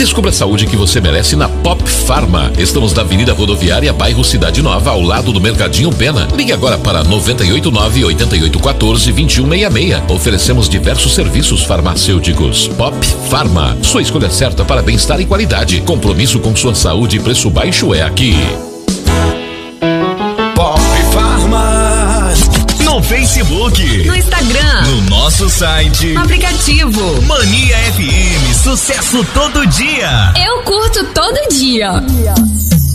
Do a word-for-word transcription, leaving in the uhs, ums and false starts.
Descubra a saúde que você merece na Pop Pharma. Estamos na Avenida Rodoviária, bairro Cidade Nova, ao lado do Mercadinho Pena. Ligue agora para nove oito nove, oito oito um quatro, dois um seis seis. Oferecemos diversos serviços farmacêuticos. Pop Pharma, sua escolha certa para bem-estar e qualidade. Compromisso com sua saúde e preço baixo é aqui. Pop Pharma. No Facebook, no Instagram, no nosso site, no aplicativo. Mania F M, sucesso todo dia. Eu curto todo dia.